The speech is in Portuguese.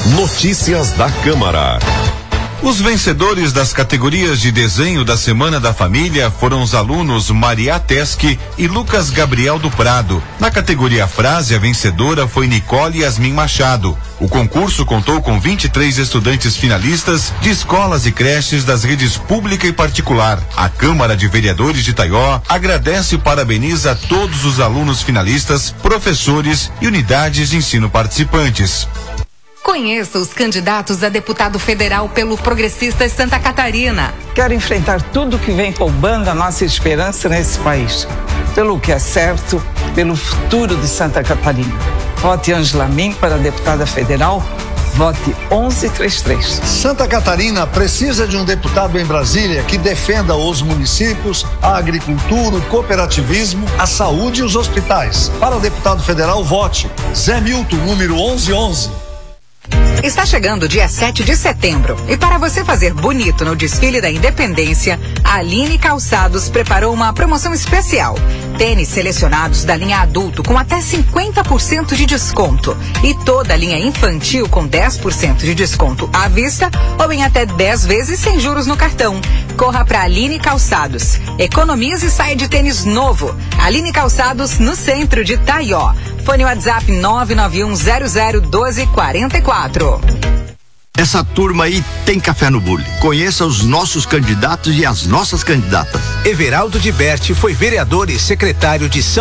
Notícias da Câmara. Os vencedores das categorias de desenho da Semana da Família foram os alunos Maria Teschi e Lucas Gabriel do Prado. Na categoria frase, a vencedora foi Nicole Yasmin Machado. O concurso contou com 23 estudantes finalistas de escolas e creches das redes pública e particular. A Câmara de Vereadores de Taió agradece e parabeniza todos os alunos finalistas, professores e unidades de ensino participantes. Conheça os candidatos a deputado federal pelo Progressistas Santa Catarina. Quero enfrentar tudo que vem roubando a nossa esperança nesse país. Pelo que é certo, pelo futuro de Santa Catarina. Vote Ângela Min para deputada federal. Vote 1133. Santa Catarina precisa de um deputado em Brasília que defenda os municípios, a agricultura, o cooperativismo, a saúde e os hospitais. Para o deputado federal, vote Zé Milton, número 1111. Está chegando o dia 7 de setembro e para você fazer bonito no desfile da Independência, a Aline Calçados preparou uma promoção especial. Tênis selecionados da linha adulto com até 50% de desconto e toda a linha infantil com 10% de desconto à vista ou em até 10 vezes sem juros no cartão. Corra para Aline Calçados. Economize e saia de tênis novo. Aline Calçados no centro de Taió. Fone WhatsApp 991001244. Essa turma aí tem café no bule. Conheça os nossos candidatos e as nossas candidatas. Everaldo de Berti foi vereador e secretário de São